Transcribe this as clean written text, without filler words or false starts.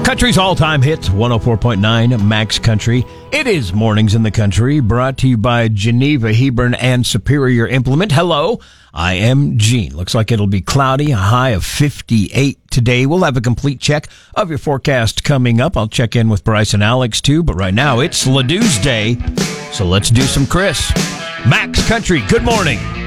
Country's all-time hits, 104.9 Max Country. It is Mornings in the Country, brought to you by Geneva, Hebron, and Superior Implement. Hello, I am Gene. Looks like it'll be cloudy, a high of 58 today. We'll have a complete check of your forecast coming up. I'll check in with Bryce and Alex, too, but right now it's Ladou's Day, so let's do some Chris. Max Country, good morning.